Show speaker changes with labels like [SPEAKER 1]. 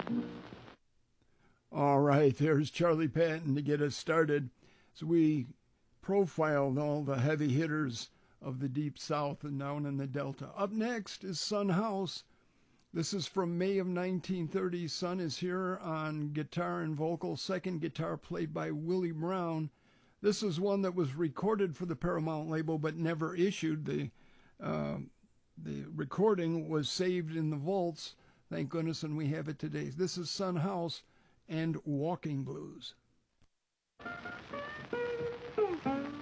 [SPEAKER 1] All right, there's Charlie Patton to get us started. So we profiled all the heavy hitters of the Deep South and down in the Delta. Up next is Son House. This is from May of 1930. Son is here on guitar and vocal, second guitar played by Willie Brown. This is one that was recorded for the Paramount label but never issued. The recording was saved in the vaults, thank goodness, and we have it today. This is Son House and Walking Blues.